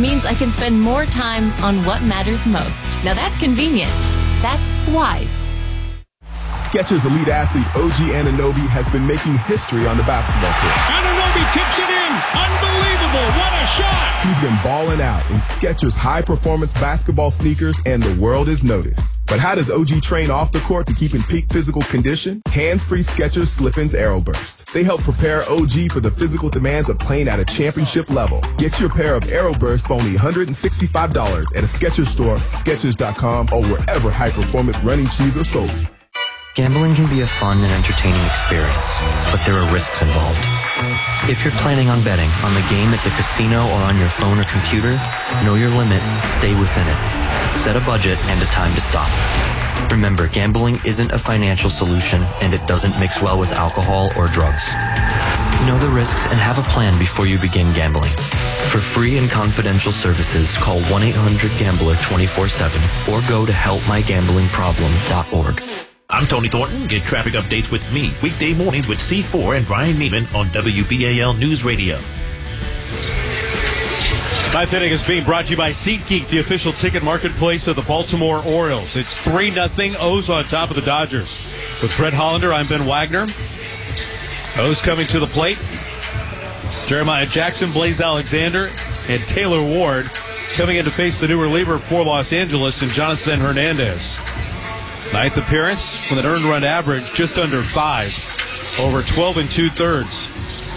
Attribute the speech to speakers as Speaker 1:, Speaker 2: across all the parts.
Speaker 1: means I can spend more time on what matters most. Now that's convenient. That's wise.
Speaker 2: Skechers elite athlete OG Anunoby has been making history on the basketball court.
Speaker 3: Anunoby tips it in. Unbelievable. What a shot.
Speaker 2: He's been balling out in Skechers high-performance basketball sneakers, and the world has noticed. But how does OG train off the court to keep in peak physical condition? Hands-free Skechers Slip-ins Aeroburst. They help prepare OG for the physical demands of playing at a championship level. Get your pair of Aeroburst for only $165 at a Skechers store, Skechers.com, or wherever high-performance running shoes are sold.
Speaker 4: Gambling can be a fun and entertaining experience, but there are risks involved. If you're planning on betting on the game at the casino or on your phone or computer, know your limit, stay within it. Set a budget and a time to stop. Remember, gambling isn't a financial solution, and it doesn't mix well with alcohol or drugs. Know the risks and have a plan before you begin gambling. For free and confidential services, call 1-800-GAMBLER 24/7 or go to helpmygamblingproblem.org.
Speaker 5: I'm Tony Thornton. Get traffic updates with me weekday mornings with C4 and Brian Neiman on WBAL News Radio.
Speaker 3: Ninth inning is being brought to you by SeatGeek, the official ticket marketplace of the Baltimore Orioles. It's 3-0. O's on top of the Dodgers. With Brett Hollander, I'm Ben Wagner. O's coming to the plate. Jeremiah Jackson, Blaze Alexander, and Taylor Ward coming in to face the new reliever for Los Angeles and Jonathan Hernandez. Ninth appearance with an earned run average just under 5, over 12 2/3.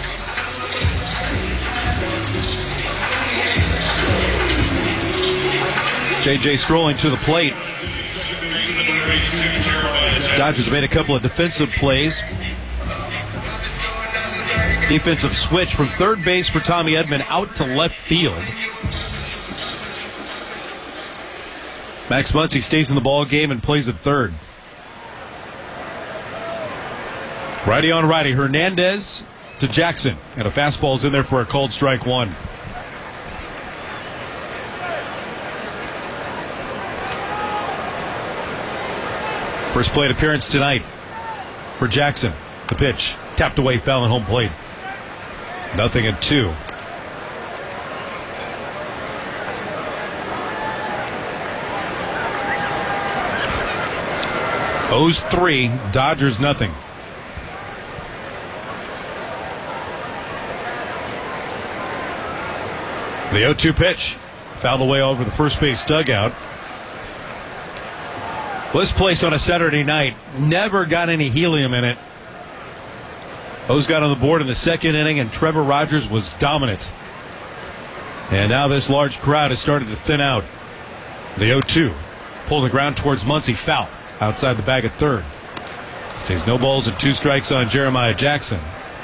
Speaker 3: J.J. Strolling to the plate. Dodgers made a couple of defensive plays. Defensive switch from third base for Tommy Edman out to left field. Max Muncy stays in the ball game and plays at third. Righty on righty. Hernandez to Jackson. And a fastball is in there for a called strike one. First plate appearance tonight for Jackson. The pitch tapped away, foul at home plate. 0-2. O's 3, Dodgers nothing. The 0-2 pitch fouled away over the first base dugout. Well, this place on a Saturday night never got any helium in it. O's got on the board in the second inning, and Trevor Rogers was dominant. And now this large crowd has started to thin out. The 0-2 pulled the ground towards Muncy, foul outside the bag at third. Stays no balls and 2 strikes on Jeremiah Jackson.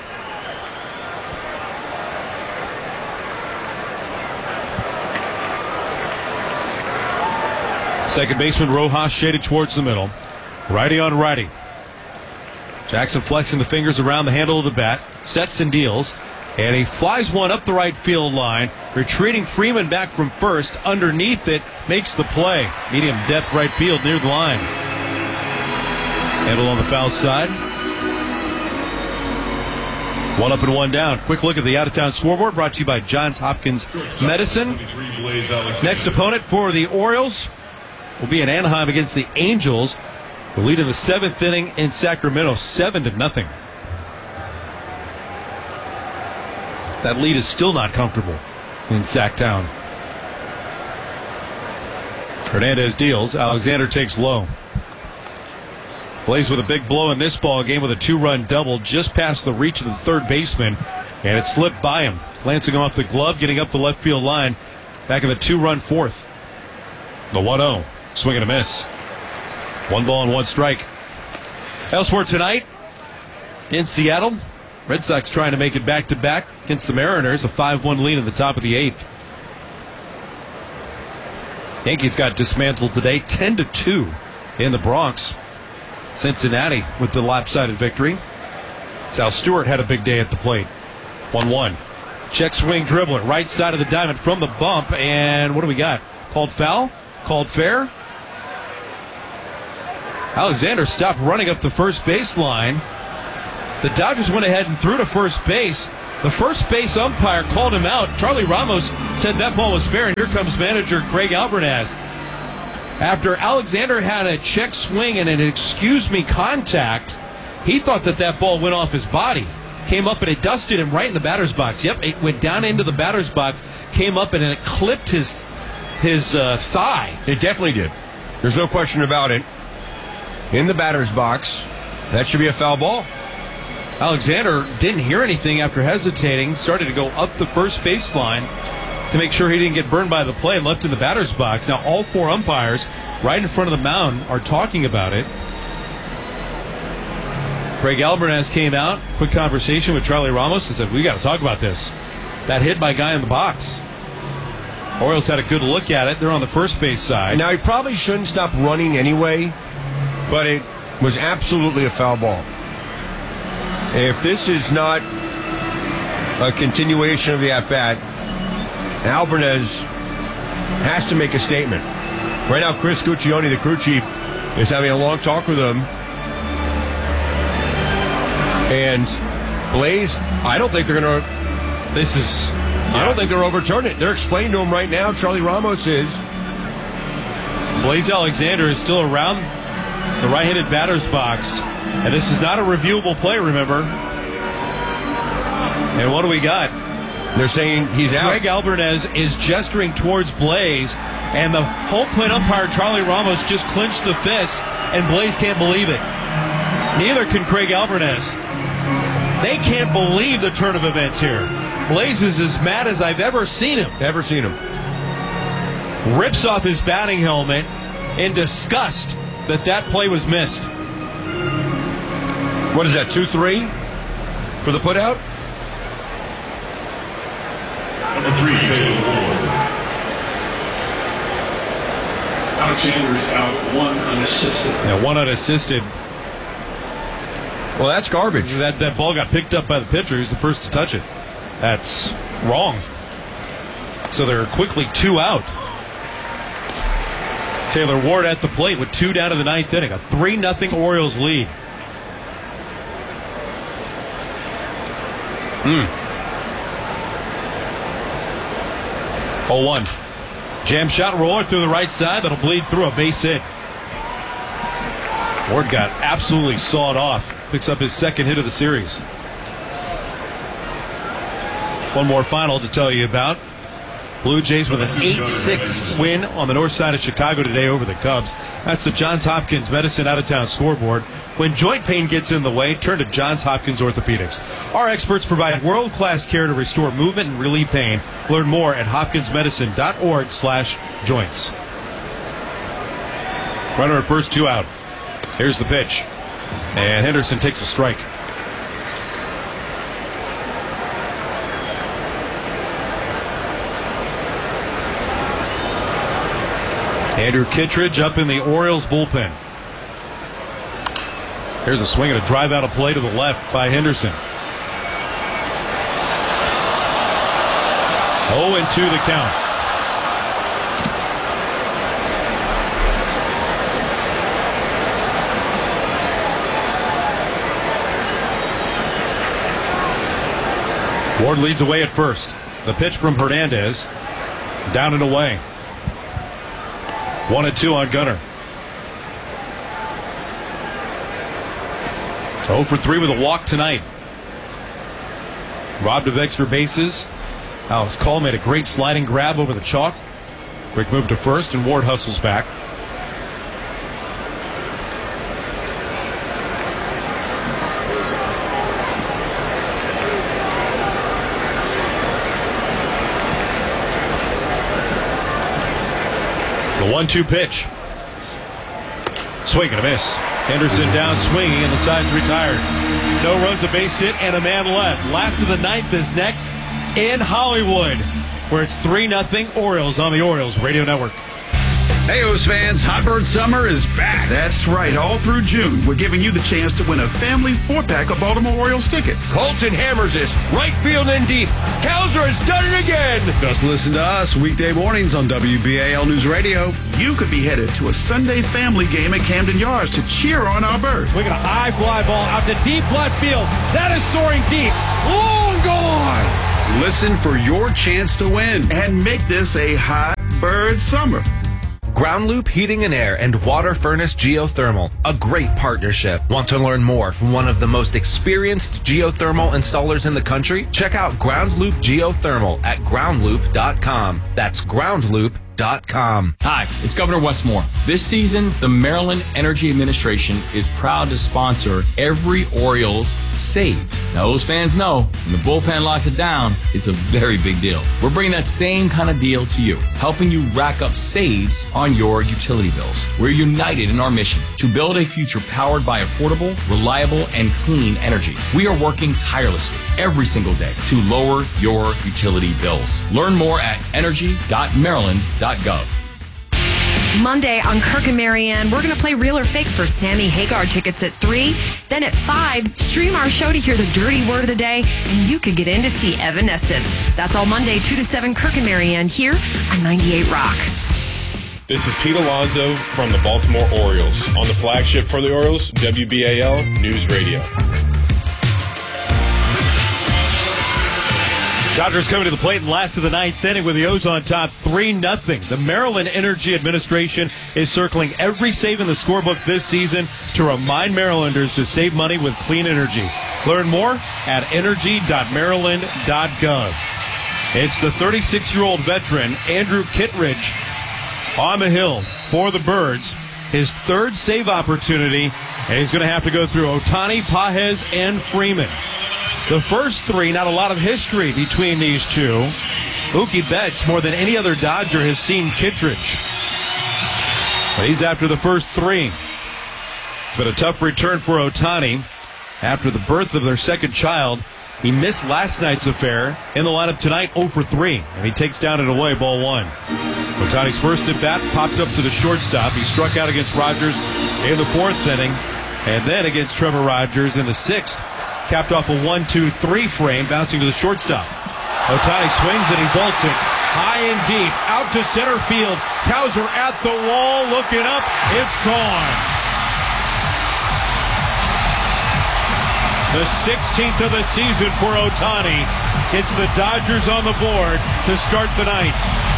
Speaker 3: Second baseman Rojas shaded towards the middle. Righty on righty. Jackson flexing the fingers around the handle of the bat. Sets and deals. And he flies one up the right field line. Retreating Freeman back from first. Underneath it. Makes the play. Medium depth right field near the line. Handle on the foul side. 1 up and 1 down. Quick look at the out-of-town scoreboard brought to you by Johns Hopkins Medicine. Next opponent for the Orioles will be in Anaheim against the Angels. The lead in the 7th inning in Sacramento, 7-0. That lead is still not comfortable in Sacktown. Hernandez deals. Alexander takes low. Blaze with a big blow in this ball game with a 2-run double just past the reach of the third baseman, and it slipped by him. Glancing off the glove, getting up the left field line. Back in the 2-run fourth. The 1-0. Swing and a miss. 1 ball and 1 strike. Elsewhere tonight in Seattle, Red Sox trying to make it back-to-back against the Mariners. A 5-1 lead in the top of the 8th. Yankees got dismantled today, 10-2 in the Bronx. Cincinnati with the lopsided victory. Sal Stewart had a big day at the plate. 1-1. Check swing dribbler, right side of the diamond from the bump. And what do we got? Called foul? Called fair? Alexander stopped running up the first baseline. The Dodgers went ahead and threw to first base, The first base umpire called him out. Charlie Ramos said that ball was fair, and here comes manager Craig Albernaz. After Alexander had a check swing and an excuse me contact, he thought that ball went off his body. Came up and it dusted him right in the batter's box. Yep, it went down into the batter's box, came up and it clipped his thigh.
Speaker 6: It definitely did. There's no question about it. In the batter's box, that should be a foul ball.
Speaker 3: Alexander didn't hear anything after hesitating, started to go up the first baseline to make sure he didn't get burned by the play and left in the batter's box. Now all four umpires right in front of the mound are talking about it. Craig Albernaz came out, quick conversation with Charlie Ramos and said, we got to talk about this. That hit by guy in the box. Orioles had a good look at it. They're on the first base side.
Speaker 6: Now he probably shouldn't stop running anyway, but it was absolutely a foul ball. If this is not a continuation of the at-bat, Albernaz has to make a statement. Right now, Chris Guccione, the crew chief, is having a long talk with him. And Blaze, I don't think they're going to... I don't think they're overturning it. They're explaining to him right now, Charlie Ramos is.
Speaker 3: Blaze Alexander is still around the right-handed batter's box. And this is not a reviewable play, remember. And what do we got?
Speaker 6: They're saying he's out.
Speaker 3: Craig Albernaz is gesturing towards Blaze, and the home plate umpire, Charlie Ramos, just clinched the fist, and Blaze can't believe it. Neither can Craig Albernaz. They can't believe the turn of events here. Blaze is as mad as I've ever seen him. Rips off his batting helmet in disgust that play was missed.
Speaker 6: What is that, 2-3 for the putout?
Speaker 7: Number 3, Taylor Ward. Alexander is out, 1 unassisted.
Speaker 3: Yeah, 1 unassisted.
Speaker 6: Well, that's garbage.
Speaker 3: That ball got picked up by the pitcher. He's the first to touch it. That's wrong. So they're quickly 2 out. Taylor Ward at the plate with 2 down to the 9th inning. A 3-0 Orioles lead. 0-1. Jam shot roller through the right side. That'll bleed through, a base hit. Ward got absolutely sawed off. Picks up his second hit of the series. One more final to tell you about. Blue Jays with an 8-6 win on the north side of Chicago today over the Cubs. That's the Johns Hopkins Medicine out-of-town scoreboard. When joint pain gets in the way, turn to Johns Hopkins Orthopedics. Our experts provide world-class care to restore movement and relieve pain. Learn more at hopkinsmedicine.org/joints. Runner at first, 2 out. Here's the pitch. And Henderson takes a strike. Andrew Kittredge up in the Orioles bullpen. Here's a swing and a drive out of play to the left by Henderson. 0-2 the count. Ward leads away at first. The pitch from Hernandez. Down and away. 1-2 on Gunnar. 0 for 3 with a walk tonight. Robbed of extra bases. Alex Call made a great sliding grab over the chalk. Quick move to first, and Ward hustles back. The 1-2 pitch. Swing and a miss. Henderson down swinging, and the side's retired. No runs, a base hit, and a man left. Last of the 9th is next in Hollywood, where it's 3-0 Orioles on the Orioles Radio Network.
Speaker 8: Hey, O's fans, Hot Bird Summer is back.
Speaker 9: That's right. All through June, we're giving you the chance to win a family 4-pack of Baltimore Orioles tickets.
Speaker 6: Colton hammers this. Right field and deep. Kowser has done it again.
Speaker 8: Just listen to us weekday mornings on WBAL News Radio.
Speaker 9: You could be headed to a Sunday family game at Camden Yards to cheer on our bird.
Speaker 10: We're going to high fly ball out to deep left field. That is soaring deep. Long gone.
Speaker 8: Listen for your chance to win.
Speaker 9: And make this a Hot Bird Summer.
Speaker 11: Ground Loop Heating and Air and Water Furnace Geothermal, a great partnership. Want to learn more from one of the most experienced geothermal installers in the country? Check out Ground Loop Geothermal at groundloop.com. That's groundloop.com.
Speaker 12: Hi, it's Governor Wes Moore. This season, the Maryland Energy Administration is proud to sponsor every Orioles save. Now, those fans know when the bullpen locks it down, it's a very big deal. We're bringing that same kind of deal to you, helping you rack up saves on your utility bills. We're united in our mission to build a future powered by affordable, reliable, and clean energy. We are working tirelessly every single day to lower your utility bills. Learn more at energy.maryland.gov.
Speaker 13: Monday on Kirk and Marianne, we're going to play Real or Fake for Sammy Hagar tickets at 3. Then at 5, stream our show to hear the dirty word of the day, and you could get in to see Evanescence. That's all Monday, 2 to 7, Kirk and Marianne here on 98 Rock.
Speaker 14: This is Pete Alonso from the Baltimore Orioles on the flagship for the Orioles, WBAL News Radio.
Speaker 3: Dodgers coming to the plate in last of the ninth inning with the O's on top 3-0. The Maryland Energy Administration is circling every save in the scorebook this season to remind Marylanders to save money with clean energy. Learn more at energy.maryland.gov. It's the 36-year-old veteran, Andrew Kittredge, on the hill for the Birds. His third save opportunity, and he's going to have to go through Ohtani, Pages, and Freeman. The first three, not a lot of history between these two. Mookie Betts, more than any other Dodger, has seen Kittredge. But he's after the first three. It's been a tough return for Ohtani after the birth of their second child. He missed last night's affair. In the lineup tonight, 0 for 3. And he takes down and away, ball 1. Ohtani's first at bat popped up to the shortstop. He struck out against Rogers in the fourth inning. And then against Trevor Rogers in the sixth. Capped off a 1-2-3 frame, bouncing to the shortstop. Ohtani swings and he vaults it high and deep, out to center field. Kowser at the wall, looking up. It's gone. The 16th of the season for Ohtani gets the Dodgers on the board to start the night.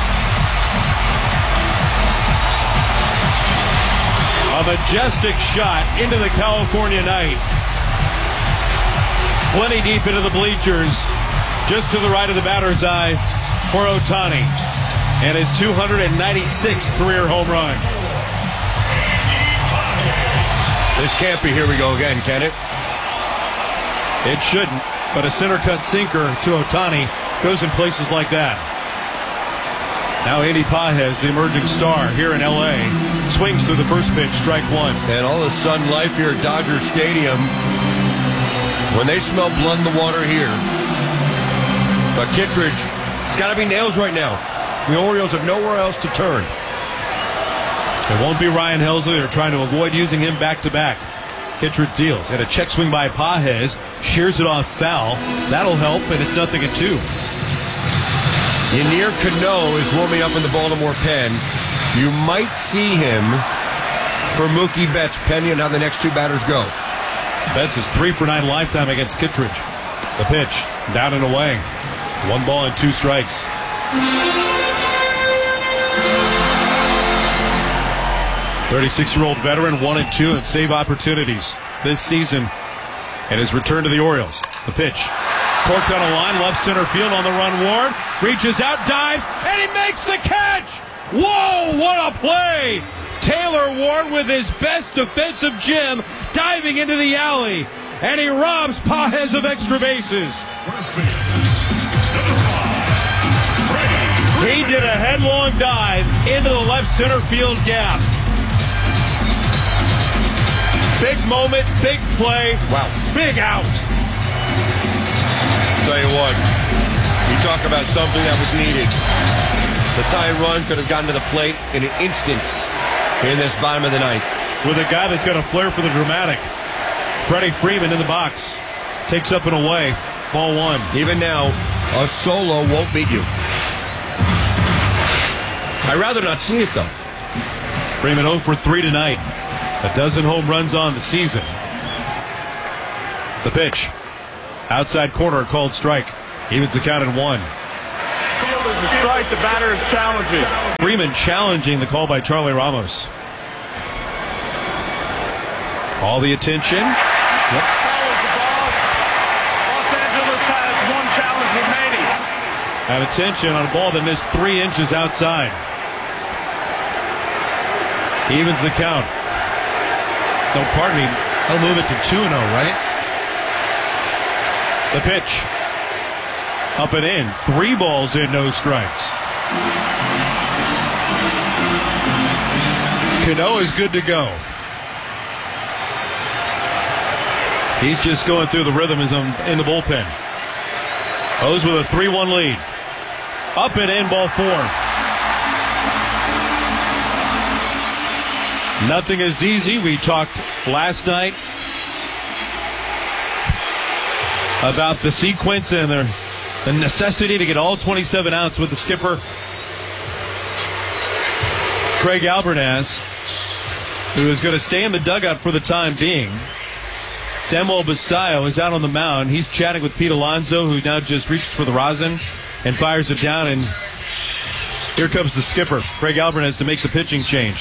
Speaker 3: A majestic shot into the California night. Plenty deep into the bleachers, just to the right of the batter's eye for Ohtani, and his 296th career home run.
Speaker 6: This can't be here we go again, can it?
Speaker 3: It shouldn't, but a center cut sinker to Ohtani goes in places like that. Now Andy Pages, the emerging star here in L.A., swings through the first pitch, strike 1.
Speaker 6: And all of a sudden, life here at Dodger Stadium. When they smell blood in the water here. But Kittredge, it's got to be nails right now. The Orioles have nowhere else to turn.
Speaker 3: It won't be Ryan Helsley. They're trying to avoid using him back-to-back. Kittredge deals. And a check swing by Pages. Shears it off foul. That'll help, and it's 0-2.
Speaker 6: Yennier Cano is warming up in the Baltimore pen. You might see him for Mookie Betts, depending on how the next two batters go.
Speaker 3: Betts is 3 for 9 lifetime against Kittredge. The pitch, down and away. 1 ball and 2 strikes. 36-year-old veteran, 1-2 in save opportunities this season, and his return to the Orioles. The pitch, corked on a line, left center field on the run. Ward reaches out, dives, and he makes the catch. Whoa, what a play! Taylor Ward with his best defensive gem, diving into the alley, and he robs Pages of extra bases. He did a headlong dive into the left center field gap. Big moment, big play.
Speaker 6: Wow.
Speaker 3: Big out.
Speaker 6: Tell you what, you talk about something that was needed. The tying run could have gotten to the plate in an instant in this bottom of the ninth.
Speaker 3: With a guy that's got a flair for the dramatic. Freddie Freeman in the box. Takes up and away. Ball one.
Speaker 6: Even now, a solo won't beat you. I'd rather not see it, though.
Speaker 3: Freeman 0 for 3 tonight. A dozen home runs on the season. The pitch. Outside corner, called strike. Evens the count at 1.
Speaker 10: Field is a strike. The batter is challenging.
Speaker 3: Freeman challenging the call by Charlie Ramos. All the attention. Yep.
Speaker 10: Los Angeles has one challenge remaining.
Speaker 3: And attention on a ball that missed 3 inches outside. Evens the count. No, pardon me. He'll move it to 2-0, right? The pitch. Up and in. 3 balls in, no strikes. Cano is good to go. He's just going through the rhythm in the bullpen. O's with a 3-1 lead. Up and in, ball 4. Nothing is easy. We talked last night about the sequence and the necessity to get all 27 outs with the skipper, Craig Albertaz, who is going to stay in the dugout for the time being. Samuel Basayo is out on the mound. He's chatting with Pete Alonso, who now just reaches for the rosin and fires it down. And here comes the skipper, Craig Albertaz, to make the pitching change.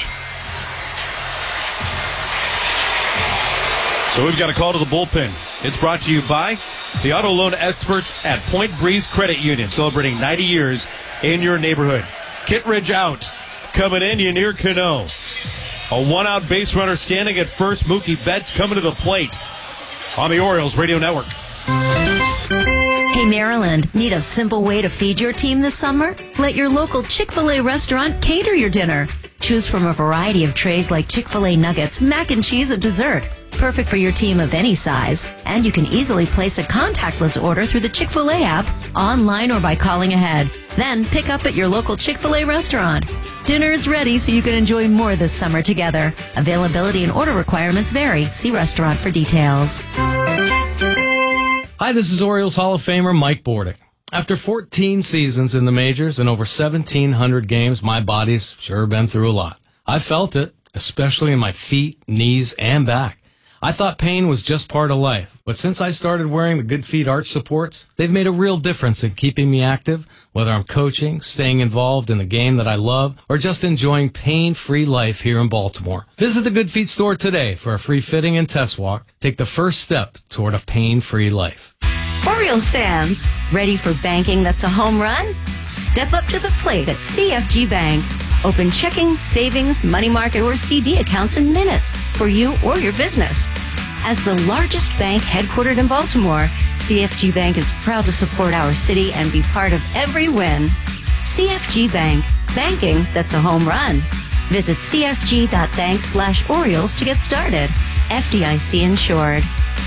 Speaker 3: So we've got a call to the bullpen. It's brought to you by the auto loan experts at Point Breeze Credit Union, celebrating 90 years in your neighborhood. Kittredge out. Coming in, Yennier Cano. A 1-out base runner standing at first. Mookie Betts coming to the plate on the Orioles Radio Network.
Speaker 15: Hey, Maryland, need a simple way to feed your team this summer? Let your local Chick-fil-A restaurant cater your dinner. Choose from a variety of trays like Chick-fil-A nuggets, mac and cheese, and dessert. Perfect for your team of any size. And you can easily place a contactless order through the Chick-fil-A app, online or by calling ahead. Then pick up at your local Chick-fil-A restaurant. Dinner is ready so you can enjoy more this summer together. Availability and order requirements vary. See restaurant for details.
Speaker 16: Hi, this is Orioles Hall of Famer Mike Bordick. After 14 seasons in the majors and over 1,700 games, my body's sure been through a lot. I felt it, especially in my feet, knees, and back. I thought pain was just part of life, but since I started wearing the Good Feet arch supports, they've made a real difference in keeping me active, whether I'm coaching, staying involved in the game that I love, or just enjoying pain-free life here in Baltimore. Visit the Good Feet store today for a free fitting and test walk. Take the first step toward a pain-free life.
Speaker 15: Orioles fans, ready for banking that's a home run? Step up to the plate at CFG Bank. Open checking, savings, money market, or CD accounts in minutes for you or your business. As the largest bank headquartered in Baltimore, CFG Bank is proud to support our city and be part of every win. CFG Bank, banking that's a home run. Visit cfg.bank/Orioles to get started. FDIC insured.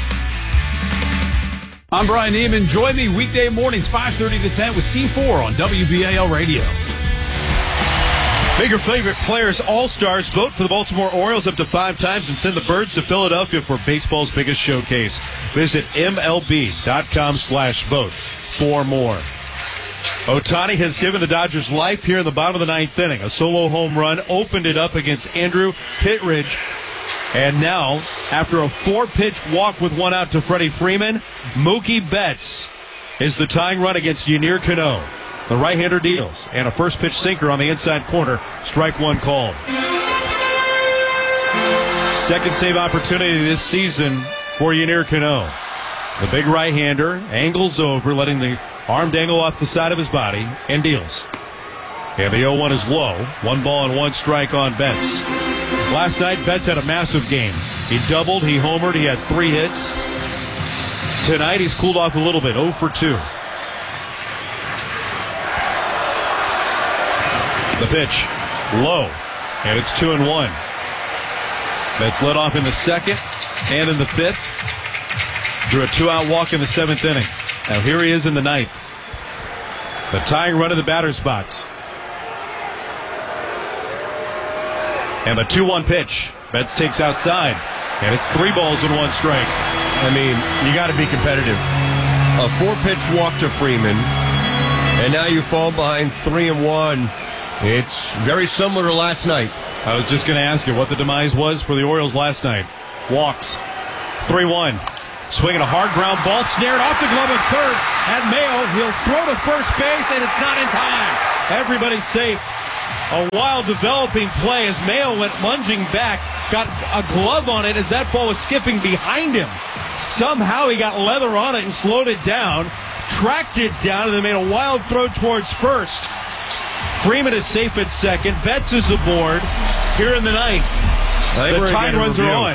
Speaker 12: I'm Brian Neiman. Join me weekday mornings 5:30 to 10 with C4 on WBAL Radio.
Speaker 3: Make your favorite players all-stars. Vote for the Baltimore Orioles up to 5 times and send the Birds to Philadelphia for baseball's biggest showcase. Visit MLB.com/vote for more. Ohtani has given the Dodgers life here in the bottom of the 9th inning. A solo home run opened it up against Andrew Kittredge. And now, after a 4-pitch walk with 1 out to Freddie Freeman, Mookie Betts is the tying run against Yennier Cano. The right-hander deals, and a first-pitch sinker on the inside corner. Strike 1 called. Second save opportunity this season for Yennier Cano. The big right-hander angles over, letting the arm dangle off the side of his body, and deals. And the 0-1 is low. 1 ball and 1 strike on Betts. Last night, Betts had a massive game. He doubled, he homered, he had 3 hits. Tonight, he's cooled off a little bit, 0 for 2. The pitch, low, and it's 2-1. Betts led off in the 2nd and in the 5th. Drew a 2-out walk in the 7th inning. Now here he is in the 9th. The tying run in the batter's box. And the 2-1 pitch. Betts takes outside. And it's 3 balls and 1 strike.
Speaker 6: I mean, you got to be competitive. A 4-pitch walk to Freeman, and now you fall behind 3-1. It's very similar to last night.
Speaker 3: I was just going to ask you what the demise was for the Orioles last night. Walks. 3-1. Swinging a hard ground ball, snared off the glove of third. At Mayo, he'll throw to first base, and it's not in time. Everybody's safe. A wild developing play as Mayo went lunging back, got a glove on it as that ball was skipping behind him. Somehow he got leather on it and slowed it down, tracked it down, and then made a wild throw towards first. Freeman is safe at second. Betts is aboard here in the ninth. The time runs are on.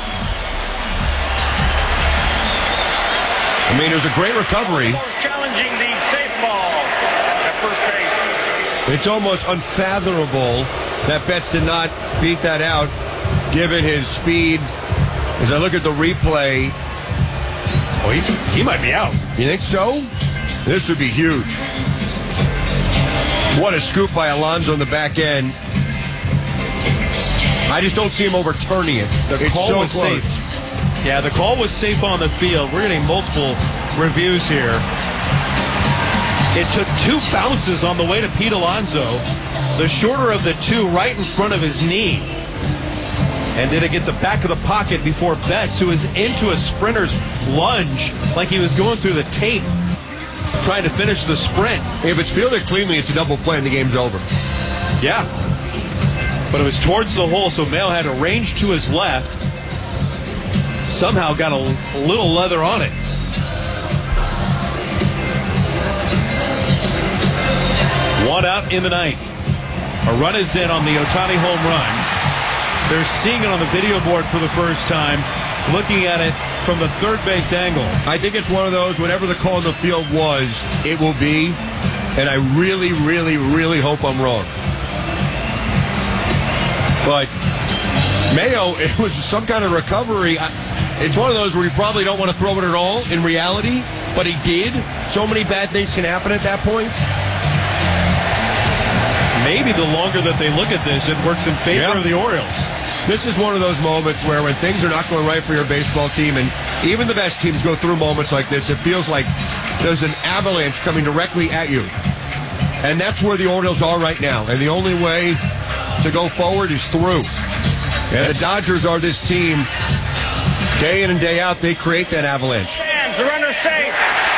Speaker 6: I mean, it was a great recovery.
Speaker 17: Challenging the safe ball at first base.
Speaker 6: It's almost unfathomable that Betts did not beat that out, given his speed. As I look at the replay,
Speaker 3: he might be out.
Speaker 6: You think so? This would be huge. What a scoop by Alonso in the back end. I just don't see him overturning it.
Speaker 3: The call was safe. Yeah, the call was safe on the field. We're getting multiple reviews here. It took 2 bounces on the way to Pete Alonso. The shorter of the 2 right in front of his knee. And did it get the back of the pocket before Betts, who was into a sprinter's lunge like he was going through the tape, trying to finish the sprint.
Speaker 6: If it's fielded cleanly, it's a double play and the game's over.
Speaker 3: Yeah. But it was towards the hole, so Mayo had a range to his left. Somehow got a little leather on it. One out in the ninth. A run is in on the Ohtani home run. They're seeing it on the video board for the first time, looking at it from the third base angle.
Speaker 6: I think it's one of those, whatever the call in the field was, it will be, and I really, really, really hope I'm wrong. But Mayo, it was some kind of recovery. It's one of those where you probably don't want to throw it at all in reality, but he did. So many bad things can happen at that point.
Speaker 3: Maybe the longer that they look at this, it works in favor of the Orioles.
Speaker 6: This is one of those moments where when things are not going right for your baseball team, and even the best teams go through moments like this, it feels like there's an avalanche coming directly at you. And that's where the Orioles are right now. And the only way to go forward is through. And the Dodgers are this team. Day in and day out, they create that avalanche.
Speaker 17: The runner's safe.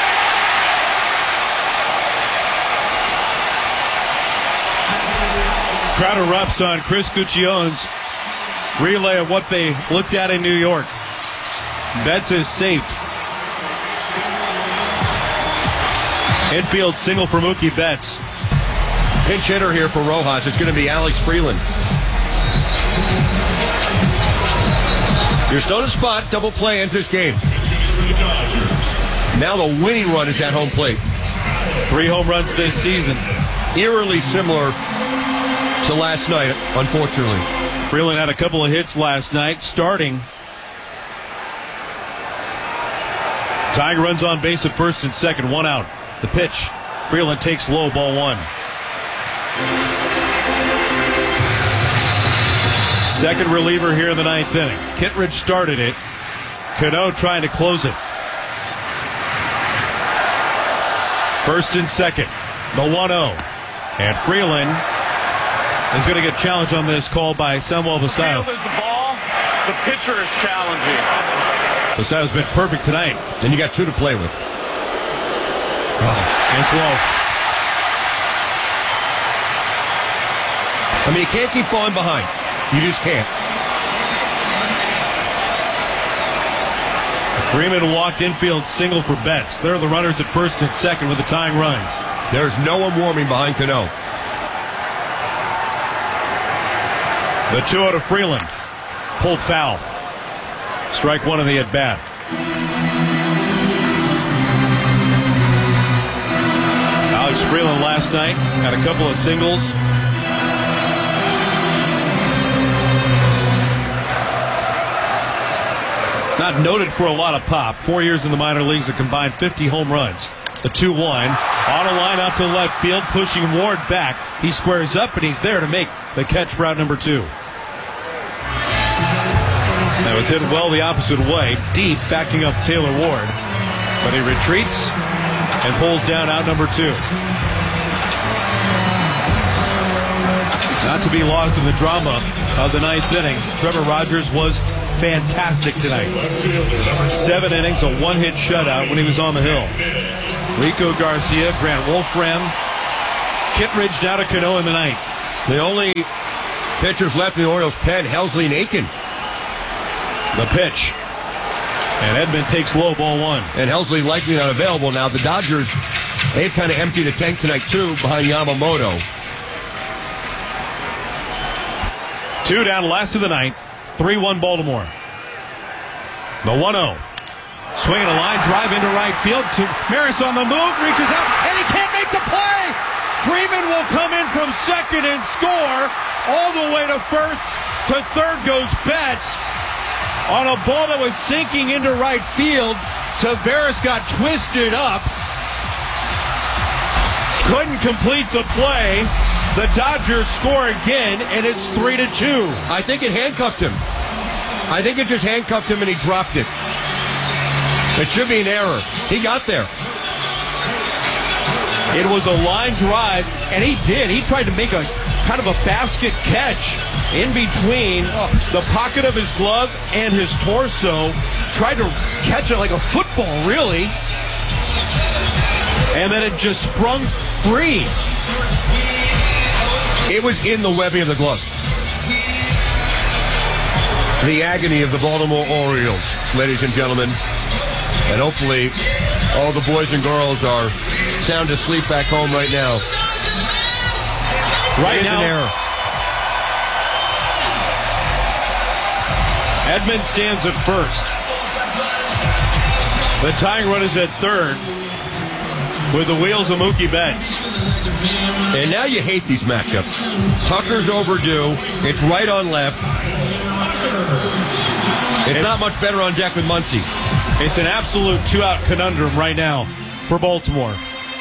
Speaker 3: Crowd erupts on Chris Guccione's relay of what they looked at in New York. Betts is safe. Infield single for Mookie Betts.
Speaker 6: Pinch hitter here for Rojas. It's going to be Alex Freeland. You're still in a spot. Double play ends this game. Now the winning run is at home plate.
Speaker 3: 3 home runs this season.
Speaker 6: Eerily similar to last night, unfortunately.
Speaker 3: Freeland had a couple of hits last night, starting. Tiger runs on base at first and second, 1 out. The pitch. Freeland takes low, ball 1. Second reliever here in the ninth inning. Kittredge started it. Cano trying to close it. First and second, the 1-0. And Freeland is going to get challenged on this call by Samuel Basallo.
Speaker 17: Field is the ball. The pitcher is challenging.
Speaker 3: Basallo's been perfect tonight.
Speaker 6: And you got 2 to play with.
Speaker 3: And it's low.
Speaker 6: I mean, you can't keep falling behind. You just can't.
Speaker 3: Freeman walked infield single for Betts. They're the runners at first and second with the tying runs.
Speaker 6: There's no one warming behind Cano.
Speaker 3: The 2-0 to Freeland. Pulled foul. Strike 1 in the at-bat. Alex Freeland last night had a couple of singles. Not noted for a lot of pop. 4 years in the minor leagues, a combined 50 home runs. The 2-1. On a line out to left field, pushing Ward back. He squares up, and he's there to make the catch for out number 2. That was hit well the opposite way, deep, backing up Taylor Ward. But he retreats and pulls down out number 2. Not to be lost in the drama of the 9th inning, Trevor Rogers was fantastic tonight. 7 innings, a 1-hit shutout when he was on the hill. Rico Garcia, Grant Wolfram, Kittredge down to Cano in the 9th.
Speaker 6: The only pitchers left in the Orioles' pen, Helsley and Aiken.
Speaker 3: The pitch. And Edman takes low, ball 1.
Speaker 6: And Helsley likely not available now. The Dodgers, they've kind of emptied the tank tonight, too, behind Yamamoto.
Speaker 3: 2 down, last of the 9th. 3-1 Baltimore. The 1-0. Swinging a line drive into right field. Maris on the move, reaches out, and he can't make the play! Freeman will come in from second and score. All the way to first. To third goes Betts. On a ball that was sinking into right field. Taveras got twisted up. Couldn't complete the play. The Dodgers score again, and it's 3-2.
Speaker 6: I think it handcuffed him. I think it just handcuffed him and he dropped it. It should be an error. He got there.
Speaker 3: It was a line drive, and he did. He tried to make a kind of a basket catch in between the pocket of his glove and his torso. Tried to catch it like a football, really. And then it just sprung free.
Speaker 6: It was in the webbing of the glove. The agony of the Baltimore Orioles, ladies and gentlemen. And hopefully all the boys and girls are sound asleep back home right now.
Speaker 3: Right now,
Speaker 6: an error.
Speaker 3: Edman stands at first. The tying run is at third with the wheels of Mookie Betts.
Speaker 6: And now you hate these matchups. Tucker's overdue. It's right on left. It's not much better on deck with Muncy.
Speaker 3: It's an absolute 2-out conundrum right now for Baltimore.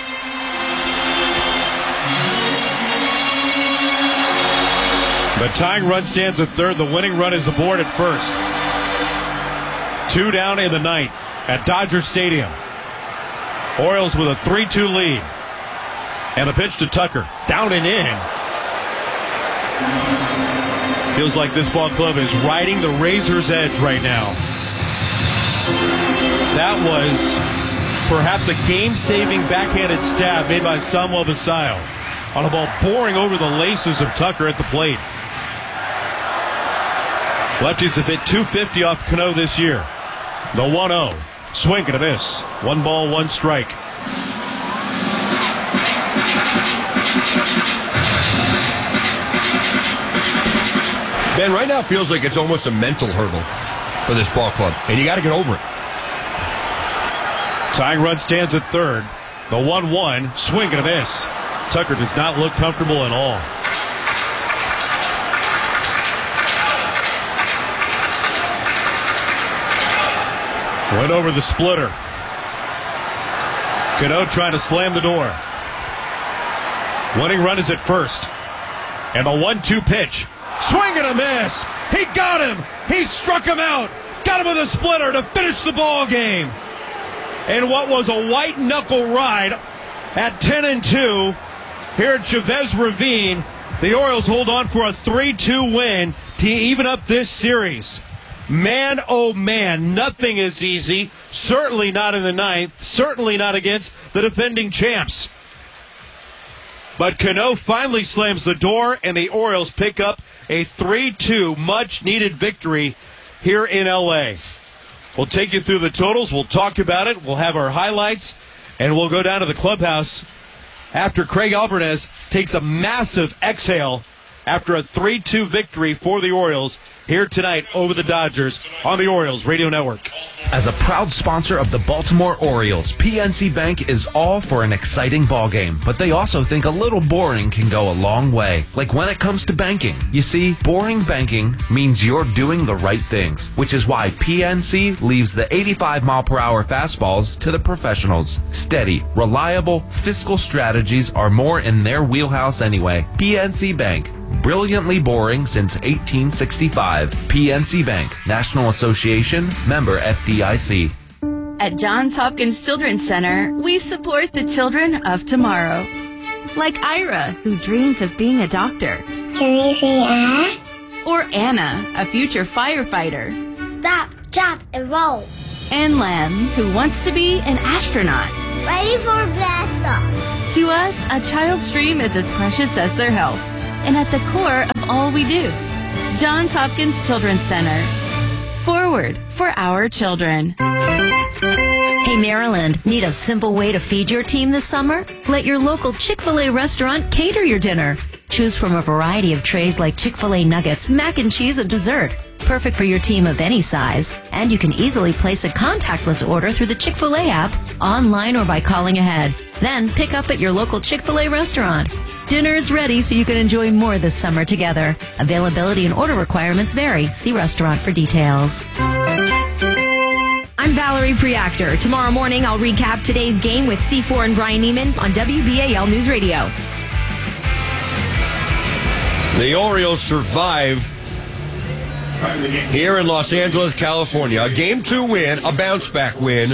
Speaker 3: The tying run stands at third. The winning run is aboard at first. 2 down in the 9th at Dodger Stadium. Orioles with a 3-2 lead. And a pitch to Tucker. Down and in. Feels like this ball club is riding the razor's edge right now. That was perhaps a game-saving backhanded stab made by Samuel Basayo on a ball boring over the laces of Tucker at the plate. Lefties have hit .250 off Cano this year. The 1-0. Swing and a miss. 1 ball, 1 strike.
Speaker 6: Ben, right now it feels like it's almost a mental hurdle for this ball club, and you got to get over it.
Speaker 3: Tying run stands at third. The 1-1. Swing and a miss. Tucker does not look comfortable at all. Went over the splitter. Cano trying to slam the door. Winning run is at first. And a 1-2 pitch. Swing and a miss. He got him. He struck him out. Got him with a splitter to finish the ball game. And what was a white knuckle ride at 10-2 here at Chavez Ravine. The Orioles hold on for a 3-2 win to even up this series. Man, oh man, nothing is easy. Certainly not in the 9th. Certainly not against the defending champs. But Cano finally slams the door, and the Orioles pick up a 3-2 much-needed victory here in L.A. We'll take you through the totals. We'll talk about it. We'll have our highlights, and we'll go down to the clubhouse after Craig Alvarez takes a massive exhale after a 3-2 victory for the Orioles here tonight over the Dodgers on the Orioles Radio Network.
Speaker 11: As a proud sponsor of the Baltimore Orioles, PNC Bank is all for an exciting ballgame, but they also think a little boring can go a long way, like when it comes to banking. You see, boring banking means you're doing the right things, which is why PNC leaves the 85-mile-per-hour fastballs to the professionals. Steady, reliable, fiscal strategies are more in their wheelhouse anyway. PNC Bank. Brilliantly boring since 1865. PNC Bank, National Association, member FDIC.
Speaker 18: At Johns Hopkins Children's Center, we support the children of tomorrow. Like Ira, who dreams of being a doctor.
Speaker 19: Can we say ah?
Speaker 18: Or Anna, a future firefighter.
Speaker 19: Stop, jump, and roll.
Speaker 18: And Len, who wants to be an astronaut.
Speaker 19: Ready for blast off.
Speaker 18: To us, a child's dream is as precious as their health, and at the core of all we do. Johns Hopkins Children's Center. Forward for our children.
Speaker 15: Hey, Maryland, need a simple way to feed your team this summer? Let your local Chick-fil-A restaurant cater your dinner. Choose from a variety of trays like Chick-fil-A nuggets, mac and cheese, and dessert. Perfect for your team of any size. And you can easily place a contactless order through the Chick-fil-A app, online or by calling ahead. Then pick up at your local Chick-fil-A restaurant. Dinner is ready so you can enjoy more this summer together. Availability and order requirements vary. See restaurant for details.
Speaker 13: I'm Valerie Preactor. Tomorrow morning, I'll recap today's game with C4 and Brian Neiman on WBAL News Radio.
Speaker 6: The Orioles survive here in Los Angeles, California. A Game 2 win, a bounce-back win,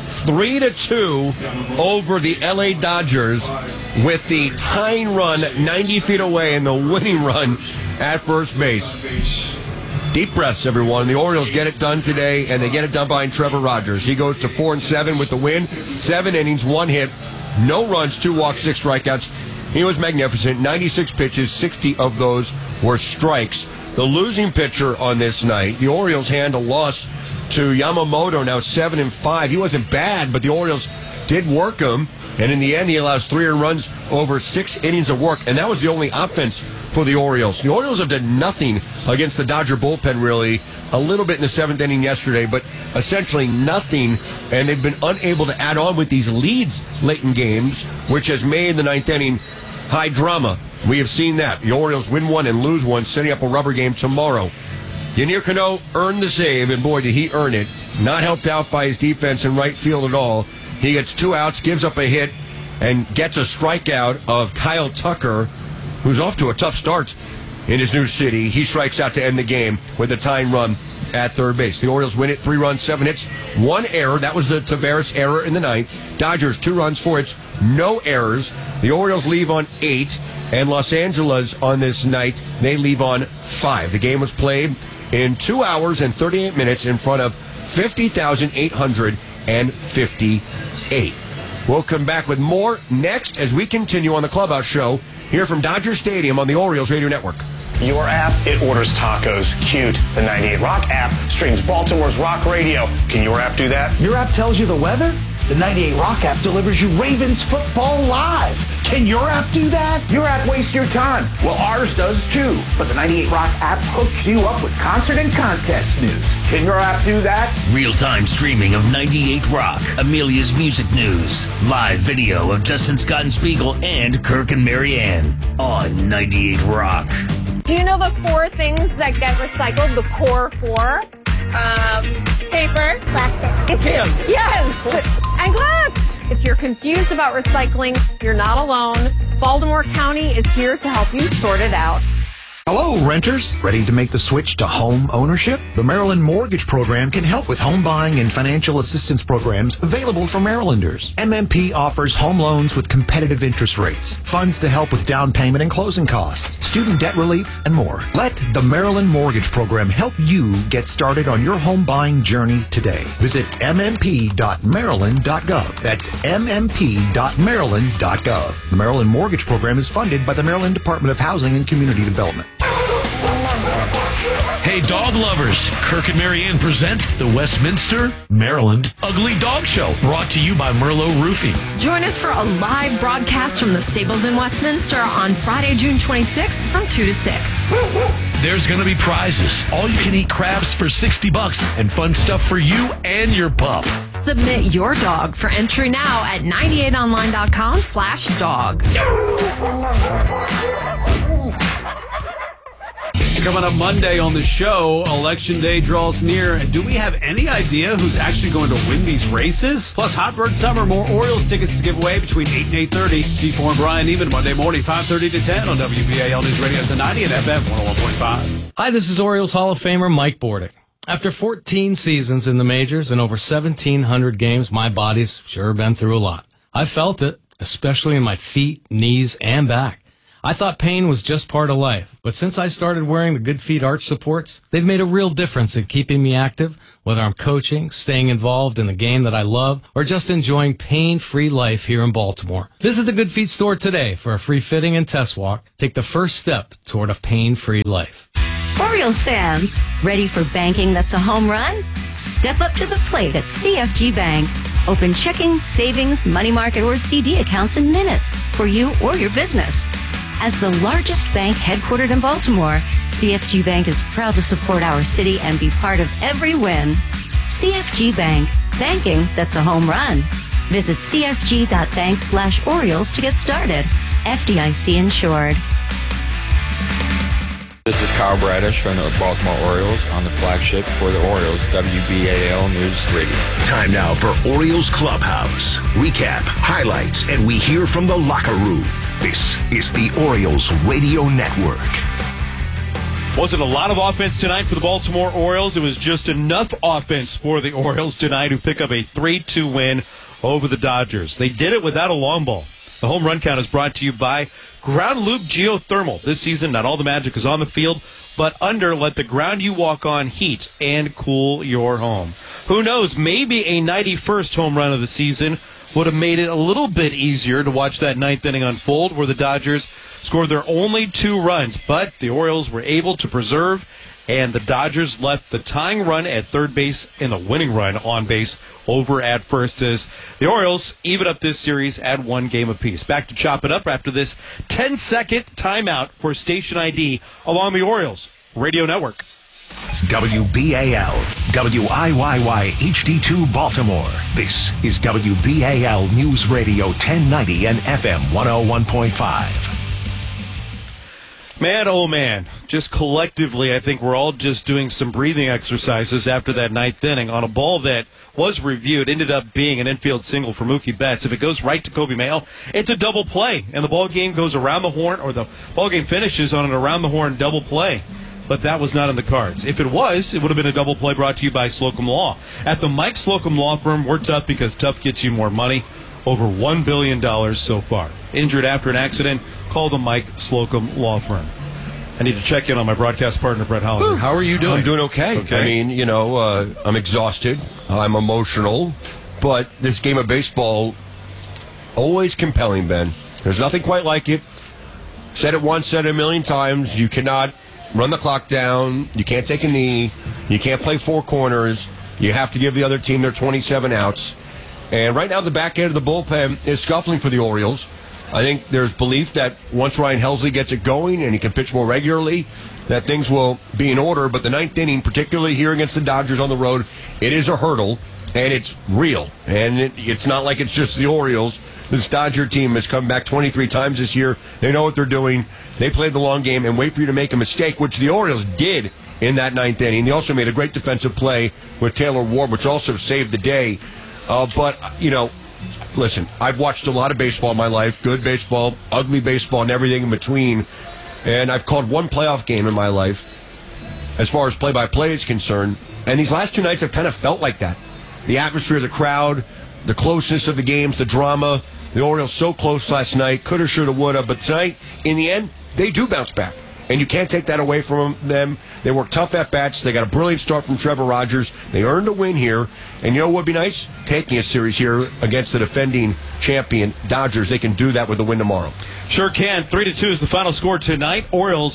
Speaker 6: 3-2 over the LA Dodgers with the tying run 90 feet away and the winning run at first base. Deep breaths, everyone. The Orioles get it done today, and they get it done behind Trevor Rogers. He goes to 4-7 with the win. 7 innings, 1 hit, no runs, 2 walks, 6 strikeouts. He was magnificent. 96 pitches, 60 of those were strikes. The losing pitcher on this night, the Orioles hand a loss to Yamamoto, now 7-5. He wasn't bad, but the Orioles did work him, and in the end, he allows 3 earned runs over 6 innings of work, and that was the only offense for the Orioles. The Orioles have done nothing against the Dodger bullpen, really. A little bit in the 7th inning yesterday, but essentially nothing, and they've been unable to add on with these leads late in games, which has made the 9th inning high drama. We have seen that. The Orioles win 1 and lose 1, setting up a rubber game tomorrow. Yennier Cano earned the save, and boy, did he earn it. Not helped out by his defense in right field at all. He gets 2 outs, gives up a hit, and gets a strikeout of Kyle Tucker, who's off to a tough start in his new city. He strikes out to end the game with a tying run at third base. The Orioles win it, 3 runs, 7 hits, 1 error. That was the Tavares error in the 9th. Dodgers, 2 runs, 4 hits, no errors. The Orioles leave on 8, and Los Angeles on this night, they leave on 5. The game was played in 2 hours and 38 minutes in front of 50,858. We'll come back with more next as we continue on the Clubhouse Show here from Dodger Stadium on the Orioles Radio Network.
Speaker 20: Your app, it orders tacos. Cute. The 98 Rock app streams Baltimore's rock radio. Can your app do that?
Speaker 21: Your app tells you the weather? The 98 Rock app delivers you Ravens football live. Can your app do that? Your app wastes your time. Well, ours does too. But the 98 Rock app hooks you up with concert and contest news. Can your app do that?
Speaker 22: Real-time streaming of 98 Rock, Amelia's music news, live video of Justin Scott and Spiegel and Kirk and Marianne on 98 Rock.
Speaker 23: Do you know the 4 things that get recycled? The core 4? Paper.
Speaker 19: Plastic.
Speaker 23: Can. Yes. And glass. If you're confused about recycling, you're not alone. Baltimore County is here to help you sort it out.
Speaker 24: Hello, renters. Ready to make the switch to home ownership? The Maryland Mortgage Program can help with home buying and financial assistance programs available for Marylanders. MMP offers home loans with competitive interest rates, funds to help with down payment and closing costs, student debt relief, and more. Let the Maryland Mortgage Program help you get started on your home buying journey today. Visit mmp.maryland.gov. That's mmp.maryland.gov. The Maryland Mortgage Program is funded by the Maryland Department of Housing and Community Development.
Speaker 25: Hey, dog lovers, Kirk and Marianne present the Westminster, Maryland Ugly Dog Show, brought to you by Merlot Roofing.
Speaker 13: Join us for a live broadcast from the stables in Westminster on Friday, June 26th from 2 to 6.
Speaker 25: There's going to be prizes, all-you-can-eat crabs for $60, and fun stuff for you and your pup.
Speaker 13: Submit your dog for entry now at 98online.com/dog.
Speaker 8: Coming up Monday on the show, Election Day draws near. And do we have any idea who's actually going to win these races? Plus, Hot Bird Summer, more Orioles tickets to give away between 8 and 8:30. C4 and Brian Even Monday morning, 5:30 to 10 on WBAL News Radio 90 and FM 101.5.
Speaker 16: Hi, this is Orioles Hall of Famer Mike Bordick. After 14 seasons in the majors and over 1,700 games, my body's sure been through a lot. I felt it, especially in my feet, knees, and back. I thought pain was just part of life, but since I started wearing the Good Feet arch supports, they've made a real difference in keeping me active, whether I'm coaching, staying involved in the game that I love, or just enjoying pain-free life here in Baltimore. Visit the Good Feet store today for a free fitting and test walk. Take the first step toward a pain-free life.
Speaker 15: Orioles fans, ready for banking that's a home run? Step up to the plate at CFG Bank. Open checking, savings, money market, or CD accounts in minutes for you or your business. As the largest bank headquartered in Baltimore, CFG Bank is proud to support our city and be part of every win. CFG Bank, banking that's a home run. Visit cfg.bank/Orioles to get started. FDIC insured.
Speaker 1: This is Kyle Bradish from the Baltimore Orioles on the flagship for the Orioles, WBAL News Radio.
Speaker 2: Time now for Orioles Clubhouse. Recap, highlights, and we hear from the locker room. This is the Orioles Radio Network.
Speaker 3: Wasn't a lot of offense tonight for the Baltimore Orioles. It was just enough offense for the Orioles tonight, who pick up a 3-2 win over the Dodgers. They did it without a long ball. The home run count is brought to you by Ground Loop Geothermal. This season, not all the magic is on the field, but under, let the ground you walk on heat and cool your home. Who knows, maybe a 91st home run of the season would have made it a little bit easier to watch that ninth inning unfold, where the Dodgers scored their only 2 runs, but the Orioles were able to preserve, and the Dodgers left the tying run at third base and the winning run on base over at first, as the Orioles even up this series at 1 game apiece. Back to chop it up after this 10-second timeout for station ID along the Orioles Radio Network.
Speaker 2: WBAL, WIYY HD2 Baltimore. This is WBAL News Radio 1090 and FM 101.5.
Speaker 3: Man, oh man, just collectively, I think we're all just doing some breathing exercises after that ninth inning on a ball that was reviewed, ended up being an infield single for Mookie Betts. If it goes right to Kobe Mayo, it's a double play, and the ball game goes around the horn, or the ball game finishes on an around-the-horn double play. But that was not in the cards. If it was, it would have been a double play brought to you by Slocum Law. At the Mike Slocum Law Firm, we're tough because tough gets you more money. Over $1 billion so far. Injured after an accident? Call the Mike Slocum Law Firm. I need to check in on my broadcast partner, Brett Hollinger. How are you doing?
Speaker 6: I'm doing okay. I mean, I'm exhausted. I'm emotional. But this game of baseball, always compelling, Ben. There's nothing quite like it. Said it once, said it a million times. You cannot run the clock down. You can't take a knee. You can't play 4 corners. You have to give the other team their 27 outs. And right now, the back end of the bullpen is scuffling for the Orioles. I think there's belief that once Ryan Helsley gets it going and he can pitch more regularly, that things will be in order. But the ninth inning, particularly here against the Dodgers on the road, it is a hurdle, and it's real. And it's not like it's just the Orioles. This Dodger team has come back 23 times this year. They know what they're doing. They played the long game and wait for you to make a mistake, which the Orioles did in that ninth inning. They also made a great defensive play with Taylor Ward, which also saved the day. But, listen, I've watched a lot of baseball in my life, good baseball, ugly baseball, and everything in between. And I've called 1 playoff game in my life as far as play-by-play is concerned. And these last 2 nights have kind of felt like that. The atmosphere, the crowd, the closeness of the games, the drama. The Orioles so close last night, coulda, shoulda, woulda. But tonight, in the end, they do bounce back. And you can't take that away from them. They work tough at-bats. They got a brilliant start from Trevor Rogers. They earned a win here. And you know what would be nice? Taking a series here against the defending champion Dodgers. They can do that with a win tomorrow.
Speaker 3: Sure can. 3-2 is the final score tonight. Orioles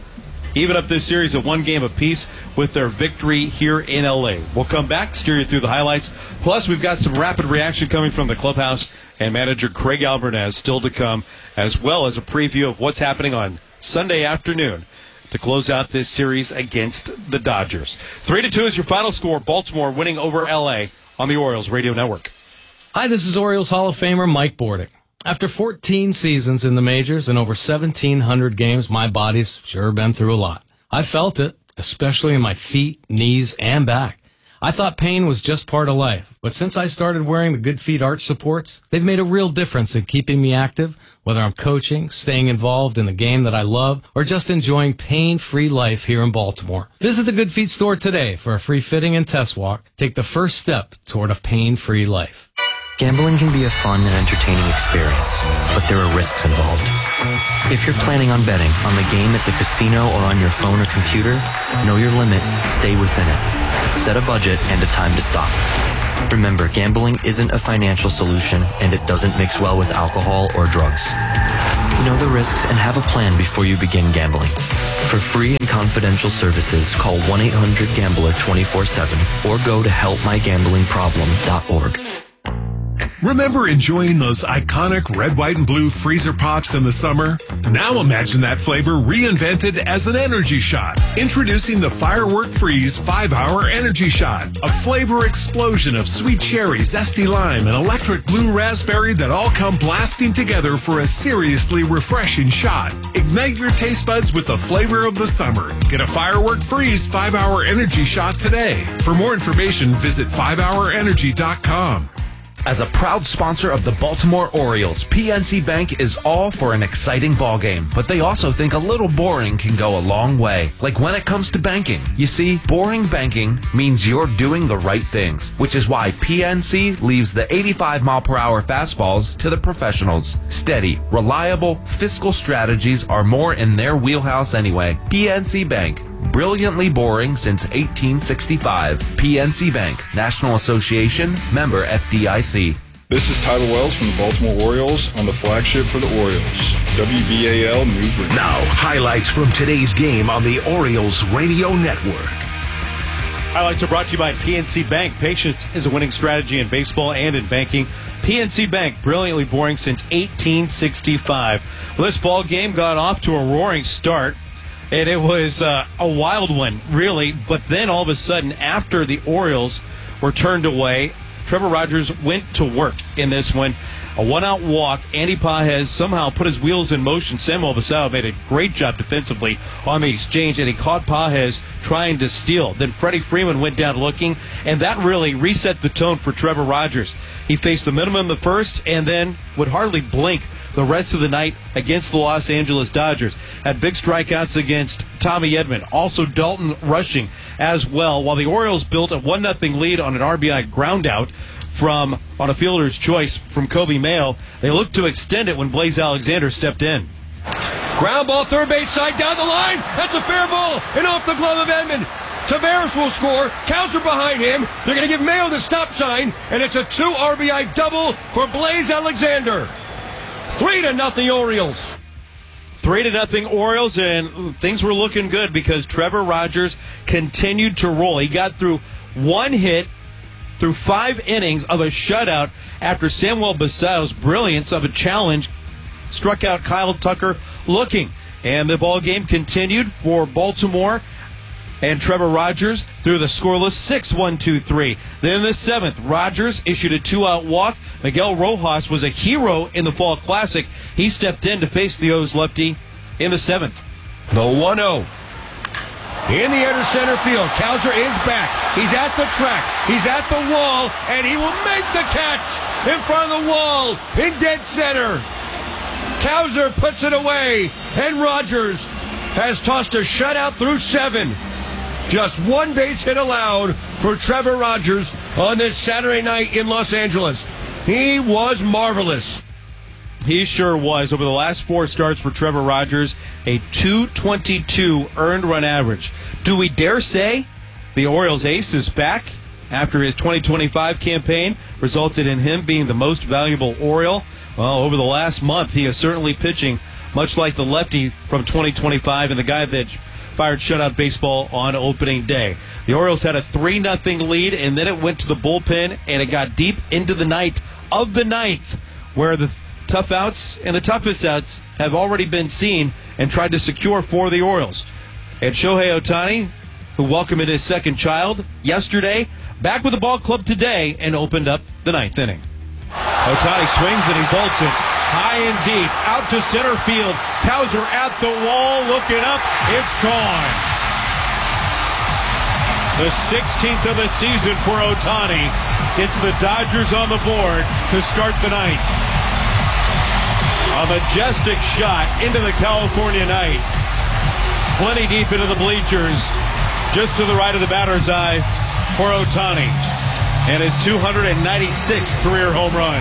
Speaker 3: even up this series at 1 game apiece with their victory here in L.A. We'll come back, steer you through the highlights. Plus, we've got some rapid reaction coming from the clubhouse and manager Craig Albernaz still to come, as well as a preview of what's happening on Sunday afternoon to close out this series against the Dodgers. 3-2 is your final score. Baltimore winning over L.A. on the Orioles Radio Network.
Speaker 16: Hi, this is Orioles Hall of Famer Mike Bordick. After 14 seasons in the majors and over 1,700 games, my body's sure been through a lot. I felt it, especially in my feet, knees, and back. I thought pain was just part of life, but since I started wearing the Good Feet arch supports, they've made a real difference in keeping me active, whether I'm coaching, staying involved in the game that I love, or just enjoying pain-free life here in Baltimore. Visit the Good Feet store today for a free fitting and test walk. Take the first step toward a pain-free life.
Speaker 4: Gambling can be a fun and entertaining experience, but there are risks involved. If you're planning on betting on the game at the casino or on your phone or computer, know your limit, stay within it. Set a budget and a time to stop. Remember, gambling isn't a financial solution, and it doesn't mix well with alcohol or drugs. Know the risks and have a plan before you begin gambling. For free and confidential services, call 1-800-GAMBLER 24/7 or go to helpmygamblingproblem.org.
Speaker 5: Remember enjoying those iconic red, white, and blue freezer pops in the summer? Now imagine that flavor reinvented as an energy shot. Introducing the Firework Freeze 5-Hour Energy Shot. A flavor explosion of sweet cherry, zesty lime, and electric blue raspberry that all come blasting together for a seriously refreshing shot. Ignite your taste buds with the flavor of the summer. Get a Firework Freeze 5-Hour Energy Shot today. For more information, visit 5hourenergy.com.
Speaker 11: As a proud sponsor of the Baltimore Orioles, PNC Bank is all for an exciting ballgame, but they also think a little boring can go a long way, like when it comes to banking. You see, boring banking means you're doing the right things, which is why PNC leaves the 85-mile-per-hour fastballs to the professionals. Steady, reliable, fiscal strategies are more in their wheelhouse anyway. PNC Bank. Brilliantly boring since 1865. PNC Bank, National Association, member FDIC.
Speaker 1: This is Tyler Wells from the Baltimore Orioles on the flagship for the Orioles, WBAL News Radio.
Speaker 2: Now, highlights from today's game on the Orioles Radio Network.
Speaker 3: Highlights are brought to you by PNC Bank. Patience is a winning strategy in baseball and in banking. PNC Bank, brilliantly boring since 1865. Well, this ball game got off to a roaring start. And it was a wild one, really. But then all of a sudden, after the Orioles were turned away, Trevor Rogers went to work in this one. A one-out walk. Andy Pages somehow put his wheels in motion. Samuel Basallo made a great job defensively on the exchange, and he caught Pages trying to steal. Then Freddie Freeman went down looking, and that really reset the tone for Trevor Rogers. He faced the minimum in the first and then would hardly blink the rest of the night against the Los Angeles Dodgers. Had big strikeouts against Tommy Edman. Also Dalton rushing as well, while the Orioles built a 1-0 lead on an RBI groundout on a fielder's choice from Kobe Mayo. They looked to extend it when Blaze Alexander stepped in.
Speaker 6: Ground ball, third base side, down the line. That's a fair ball, and off the glove of Edman. Taveras will score. Kowser behind him. They're going to give Mayo the stop sign, and it's a 2 RBI double for Blaze Alexander. 3-0 Orioles.
Speaker 3: 3-0 Orioles, and things were looking good because Trevor Rogers continued to roll. He got through one hit through 5 innings of a shutout after Samuel Basallo's brilliance of a challenge struck out Kyle Tucker looking. And the ball game continued for Baltimore and Trevor Rogers through the scoreless 6-1-2-3. Then in the 7th, Rogers issued a 2-out walk. Miguel Rojas was a hero in the Fall Classic. He stepped in to face the O's lefty in the 7th.
Speaker 6: The 1-0. In the inner center field, Kowser is back. He's at the track. He's at the wall, and he will make the catch in front of the wall in dead center. Kowser puts it away, and Rogers has tossed a shutout through 7. Just one base hit allowed for Trevor Rogers on this Saturday night in Los Angeles. He was marvelous.
Speaker 3: He sure was. Over the last 4 starts for Trevor Rogers, a .222 earned run average. Do we dare say the Orioles ace is back after his 2025 campaign resulted in him being the most valuable Oriole? Well, over the last month, he is certainly pitching much like the lefty from 2025 and the guy that fired shutout baseball on opening day. The Orioles had a 3-0 lead, and then it went to the bullpen, and it got deep into the night of the 9th, where the tough outs and the toughest outs have already been seen and tried to secure for the Orioles. And Shohei Ohtani, who welcomed his second child yesterday, back with the ball club today and opened up the 9th inning. Ohtani swings and he vaults it high and deep out to center field. Kowser at the wall looking up. It's gone. The 16th of the season for Ohtani. It's the Dodgers on the board to start the ninth. A majestic shot into the California night. Plenty deep into the bleachers. Just to the right of the batter's eye for Ohtani. And his 296th career home run.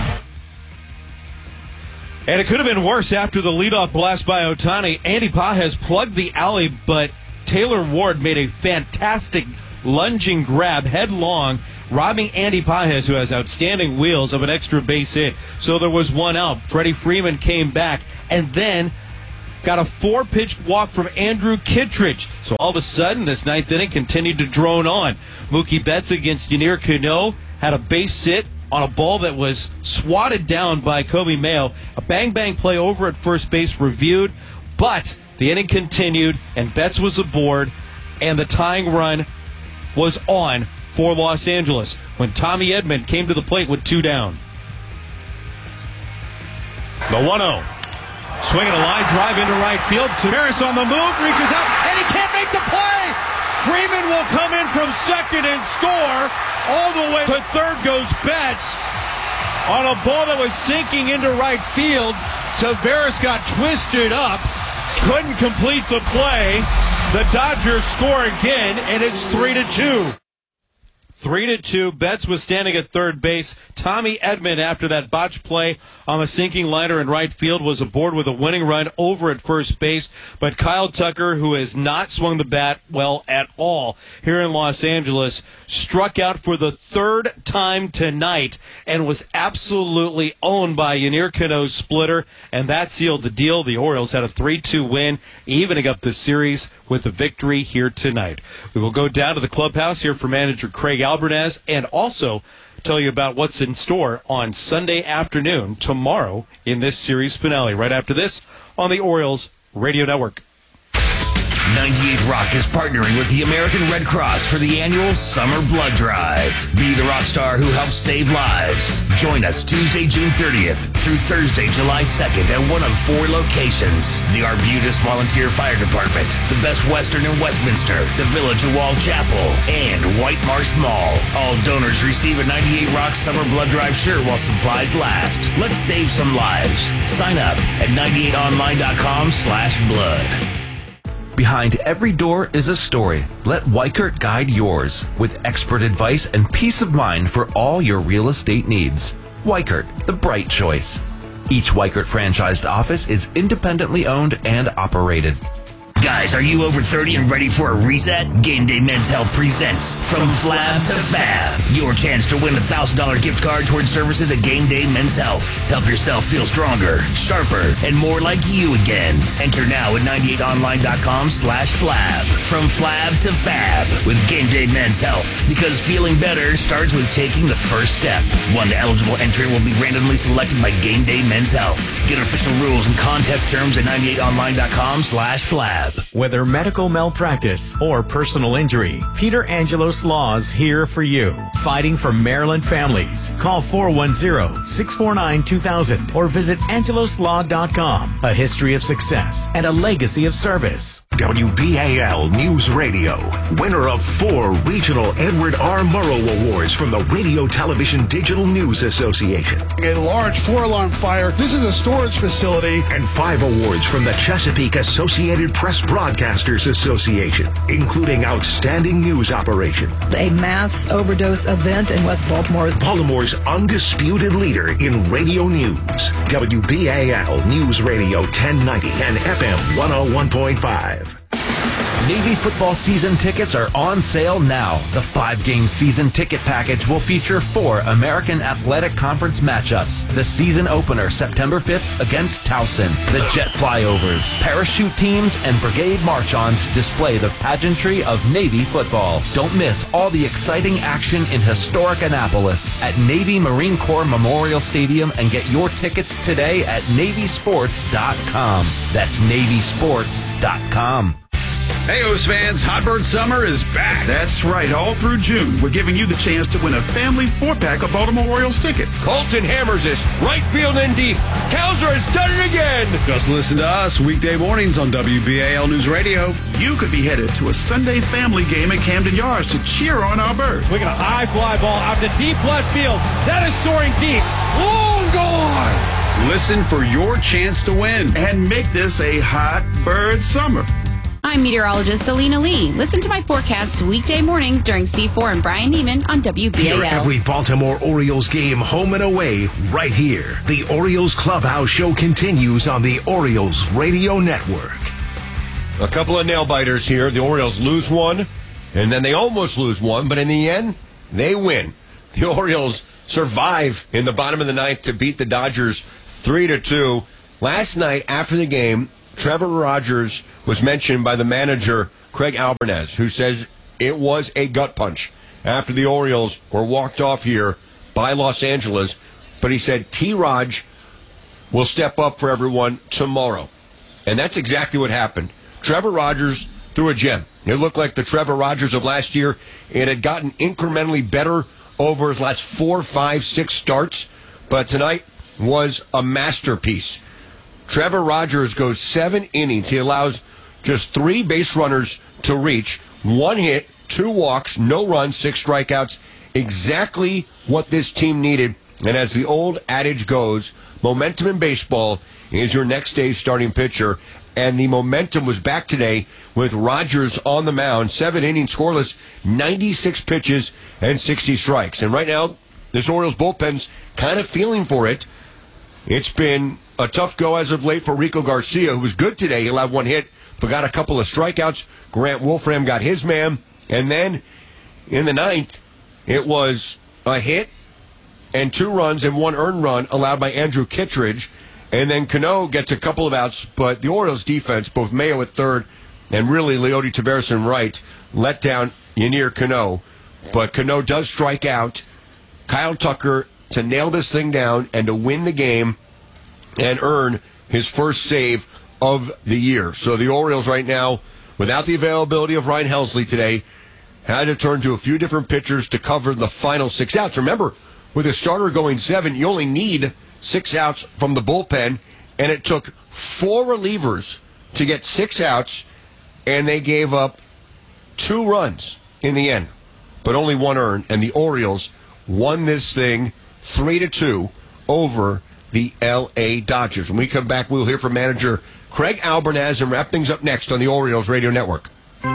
Speaker 3: And it could have been worse after the leadoff blast by Ohtani. Andy Pages plugged the alley, but Taylor Ward made a fantastic lunging grab headlong, robbing Andy Pages, who has outstanding wheels, of an extra base hit. So there was one out. Freddie Freeman came back and then got a 4-pitch walk from Andrew Kittredge. So all of a sudden, this ninth inning continued to drone on. Mookie Betts against Yennier Cano had a base hit on a ball that was swatted down by Kobe Mayo. A bang-bang play over at first base reviewed, but the inning continued, and Betts was aboard, and the tying run was on for Los Angeles when Tommy Edman came to the plate with 2 down. The 1-0. Swinging a line drive into right field. Taveras on the move, reaches out, and he can't make the play! Freeman will come in from second and score. All the way to third goes Betts on a ball that was sinking into right field. Taveras got twisted up, couldn't complete the play. The Dodgers score again, and it's 3-2. 3-2. Betts was standing at third base. Tommy Edman, after that botched play on the sinking liner in right field, was aboard with a winning run over at first base. But Kyle Tucker, who has not swung the bat well at all here in Los Angeles, struck out for the third time tonight and was absolutely owned by Yennier Cano's splitter, and that sealed the deal. The Orioles had a 3-2 win, evening up the series with the victory here tonight. We will go down to the clubhouse here for manager Craig Albernaz and also tell you about what's in store on Sunday afternoon, tomorrow, in this series finale. Right after this on the Orioles Radio Network.
Speaker 22: 98 Rock is partnering with the American Red Cross for the annual Summer Blood Drive. Be the rock star who helps save lives. Join us Tuesday, June 30th through Thursday, July 2nd at one of 4 locations. The Arbutus Volunteer Fire Department, the Best Western in Westminster, the Village of Wall Chapel, and White Marsh Mall. All donors receive a 98 Rock Summer Blood Drive shirt while supplies last. Let's save some lives. Sign up at 98online.com/blood.
Speaker 11: Behind every door is a story. Let Weichert guide yours with expert advice and peace of mind for all your real estate needs. Weichert, the bright choice. Each Weichert franchised office is independently owned and operated.
Speaker 22: Guys, are you over 30 and ready for a reset? Game Day Men's Health presents From Flab to Fab. Your chance to win a $1,000 gift card towards services at Game Day Men's Health. Help yourself feel stronger, sharper, and more like you again. Enter now at 98online.com/flab. From Flab to Fab with Game Day Men's Health. Because feeling better starts with taking the first step. One eligible entry will be randomly selected by Game Day Men's Health. Get official rules and contest terms at 98online.com/flab.
Speaker 7: Whether medical malpractice or personal injury, Peter Angelos Law's here for you. Fighting for Maryland families. Call 410-649-2000 or visit angeloslaw.com. A history of success and a legacy of service.
Speaker 2: WBAL News Radio, winner of 4 regional Edward R. Murrow Awards from the Radio Television Digital News Association.
Speaker 9: A large 4-alarm fire. This is a storage facility.
Speaker 2: And 5 awards from the Chesapeake Associated Press Broadcasters Association, including Outstanding News Operation.
Speaker 10: A mass overdose event in West Baltimore.
Speaker 2: Baltimore's undisputed leader in radio news. WBAL News Radio 1090 and FM 101.5.
Speaker 11: Navy football season tickets are on sale now. The 5-game season ticket package will feature 4 American Athletic Conference matchups. The season opener September 5th against Towson. The jet flyovers, parachute teams, and brigade march-ons display the pageantry of Navy football. Don't miss all the exciting action in historic Annapolis at Navy Marine Corps Memorial Stadium and get your tickets today at NavySports.com. That's NavySports.com.
Speaker 8: Hey, O's fans, Hot Bird Summer is back.
Speaker 12: That's right. All through June, we're giving you the chance to win a family 4-pack of Baltimore Orioles tickets.
Speaker 6: Colton hammers this right field and deep. Kowser has done it again.
Speaker 8: Just listen to us weekday mornings on WBAL News Radio.
Speaker 12: You could be headed to a Sunday family game at Camden Yards to cheer on our bird.
Speaker 3: We got a high fly ball out to deep left field. That is soaring deep. Long gone.
Speaker 8: Listen for your chance to win.
Speaker 12: And make this a Hot Bird Summer.
Speaker 14: I'm meteorologist Alina Lee. Listen to my forecasts weekday mornings during C4 and Brian Neiman on WBAL.
Speaker 2: Hear every Baltimore Orioles game home and away right here. The Orioles Clubhouse Show continues on the Orioles Radio Network.
Speaker 6: A couple of nail-biters here. The Orioles lose one, and then they almost lose one, but in the end, they win. The Orioles survive in the bottom of the ninth to beat the Dodgers 3-2. Last night, after the game, Trevor Rogers was mentioned by the manager, Craig Albertaz, who says it was a gut punch after the Orioles were walked off here by Los Angeles. But he said T-Raj will step up for everyone tomorrow. And that's exactly what happened. Trevor Rogers threw a gem. It looked like the Trevor Rogers of last year. It had gotten incrementally better over his last 4, 5, 6 starts. But tonight was a masterpiece. Trevor Rogers goes 7 innings. He allows just 3 base runners to reach, 1 hit, 2 walks, no runs, 6 strikeouts. Exactly what this team needed. And as the old adage goes, momentum in baseball is your next day's starting pitcher. And the momentum was back today with Rogers on the mound. 7 innings scoreless, 96 pitches, and 60 strikes. And right now, this Orioles bullpen's kind of feeling for it. It's been a tough go as of late for Rico Garcia, who was good today. He allowed 1 hit, but got a couple of strikeouts. Grant Wolfram got his man. And then in the ninth, it was a hit and 2 runs and 1 earned run allowed by Andrew Kittredge. And then Cano gets a couple of outs, but the Orioles defense, both Mayo at third and really Leody Taveras in right, let down Yennier Cano. But Cano does strike out Kyle Tucker to nail this thing down and to win the game and earn his first save of the year. So the Orioles right now, without the availability of Ryan Helsley today, had to turn to a few different pitchers to cover the final 6 outs. Remember, with a starter going 7, you only need 6 outs from the bullpen, and it took 4 relievers to get 6 outs, and they gave up 2 runs in the end, but only 1 earned, and the Orioles won this thing 3-2 over the L.A. Dodgers. When we come back, we'll hear from manager Craig Albertaz and wrap things up next on the Orioles Radio Network.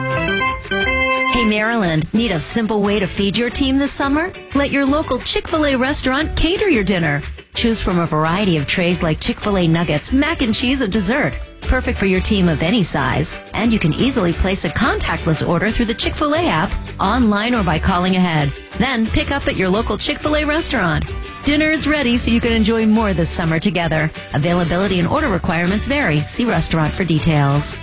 Speaker 15: Hey, Maryland, need a simple way to feed your team this summer? Let your local Chick-fil-A restaurant cater your dinner. Choose from a variety of trays like Chick-fil-A nuggets, mac and cheese, and dessert. Perfect for your team of any size. And you can easily place a contactless order through the Chick-fil-A app, online or by calling ahead. Then pick up at your local Chick-fil-A restaurant. Dinner is ready so you can enjoy more this summer together. Availability and order requirements vary. See restaurant for details.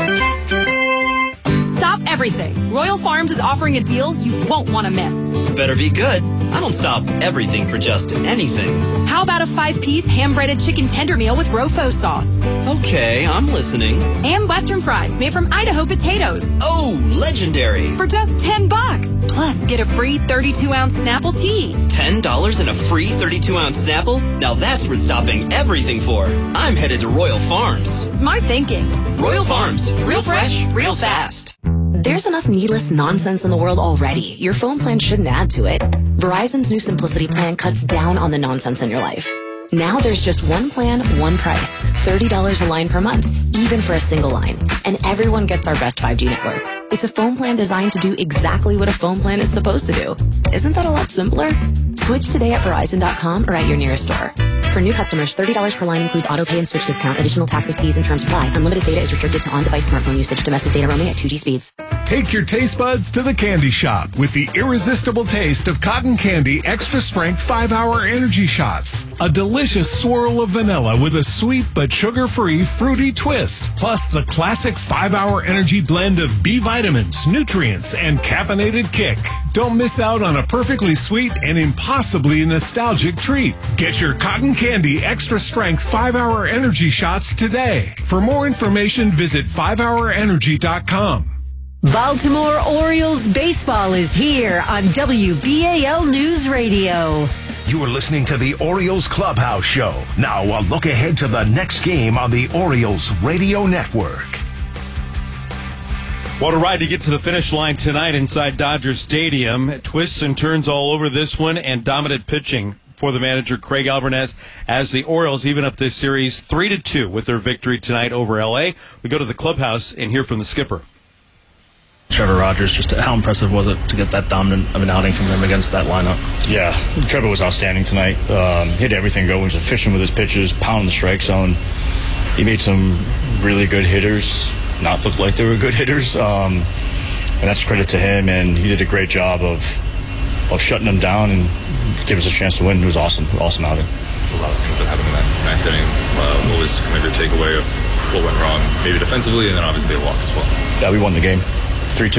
Speaker 17: Stop everything. Royal Farms is offering a deal you won't want to miss.
Speaker 18: Better be good. I don't stop everything for just anything.
Speaker 17: How about a 5-piece ham-breaded chicken tender meal with Rofo sauce?
Speaker 18: Okay, I'm listening.
Speaker 17: And Western fries made from Idaho potatoes.
Speaker 18: Oh, legendary.
Speaker 17: For just $10. Plus, get a free 32-ounce Snapple tea.
Speaker 18: $10 and a free 32-ounce Snapple? Now that's worth stopping everything for. I'm headed to Royal Farms.
Speaker 17: Smart thinking.
Speaker 18: Royal Farms. Real fresh, real fast.
Speaker 20: There's enough needless nonsense in the world already. Your phone plan shouldn't add to it. Verizon's new Simplicity plan cuts down on the nonsense in your life. Now there's just one plan, one price. $30 a line per month, even for a single line. And everyone gets our best 5G network. It's a phone plan designed to do exactly what a phone plan is supposed to do. Isn't that a lot simpler? Switch today at Verizon.com or at your nearest store. For new customers, $30 per line includes auto pay and switch discount. Additional taxes, fees, and terms apply. Unlimited data is restricted to on-device smartphone usage. Domestic data roaming at 2G speeds.
Speaker 5: Take your taste buds to the candy shop with the irresistible taste of Cotton Candy Extra Strength 5-Hour Energy Shots. A delicious swirl of vanilla with a sweet but sugar-free fruity twist. Plus the classic 5-Hour Energy blend of B vitamins, nutrients, and caffeinated kick. Don't miss out on a perfectly sweet and impossibly nostalgic treat. Get your Cotton Candy Extra Strength 5-Hour Energy Shots today. For more information, visit 5hourenergy.com.
Speaker 19: Baltimore Orioles baseball is here on WBAL News Radio.
Speaker 2: You are listening to the Orioles Clubhouse Show. Now, a look ahead to the next game on the Orioles Radio Network.
Speaker 3: What a ride to get to the finish line tonight inside Dodger Stadium. Twists and turns all over this one, and dominant pitching for the manager, Craig Albernaz, as the Orioles even up this series 3-2 with their victory tonight over L.A. We go to the clubhouse and hear from the skipper.
Speaker 21: Trevor Rogers, just how impressive was it to get that dominant of an outing from him against that lineup?
Speaker 23: Yeah, Trevor was outstanding tonight. Hit everything go. He was efficient with his pitches, pounding the strike zone. He made some really good hitters not look like they were good hitters, and that's credit to him. And he did a great job of shutting them down and gave us a chance to win. It was awesome outing.
Speaker 1: A lot of things that happened in that ninth inning. What was kind of your takeaway of what went wrong, maybe defensively, and then obviously a walk as well?
Speaker 23: Yeah, we won the game.